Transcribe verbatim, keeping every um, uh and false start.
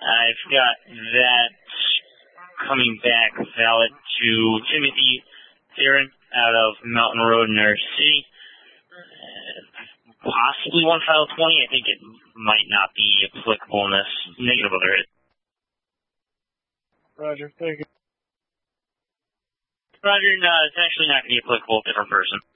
I've got that coming back valid to Timothy Theron out of Mountain Road in our city. Uh, possibly one file twenty. I think it might not be applicable in this negative other hit. Roger, thank you. Roger, no, it's actually not going to be applicable to a different person.